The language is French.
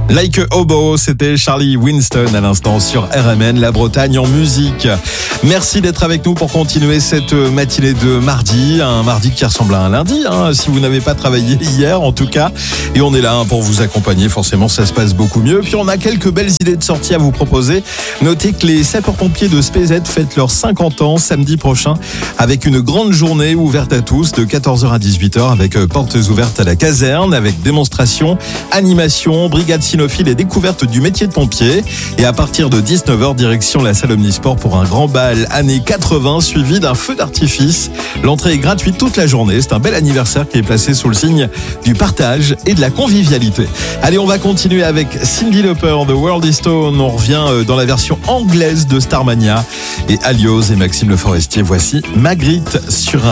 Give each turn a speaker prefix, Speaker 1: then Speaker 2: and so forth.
Speaker 1: Like a Hobo, c'était Charlie Winston à l'instant sur RMN, la Bretagne en musique. Merci d'être avec nous pour continuer cette matinée de mardi, un mardi qui ressemble à un lundi, si vous n'avez pas travaillé hier en tout cas. Et on est là pour vous accompagner, forcément ça se passe beaucoup mieux. Puis on a quelques belles idées de sortie à vous proposer. Notez que les sapeurs-pompiers de SPZ fêtent leurs 50 ans samedi prochain avec une grande journée ouverte à tous de 14h à 18h avec portes ouvertes à la caserne, avec démonstration, animation, brigade cynophile et découverte du métier de pompier. Et à partir de 19h, direction la salle Omnisport pour un grand bal années 80 suivi d'un feu d'artifice. L'entrée est gratuite toute la journée. C'est un bel anniversaire qui est placé sous le signe du partage et de la convivialité. Allez, on va continuer avec Cyndi Lauper, The World is Stone. On revient dans la version anglaise de Starmania et Alios et Maxime Le Forestier. Voici Magritte sur